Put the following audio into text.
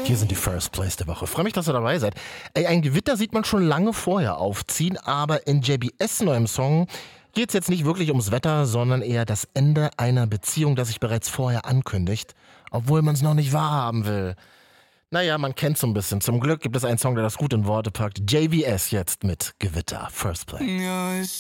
Hier sind die First Place der Woche. Freue mich, dass ihr dabei seid. Ey, ein Gewitter sieht man schon lange vorher aufziehen, aber in JBS neuem Song geht es jetzt nicht wirklich ums Wetter, sondern eher das Ende einer Beziehung, das sich bereits vorher ankündigt, obwohl man es noch nicht wahrhaben will. Naja, man kennt so ein bisschen. Zum Glück gibt es einen Song, der das gut in Worte packt. JBS jetzt mit Gewitter. First Place. Ja,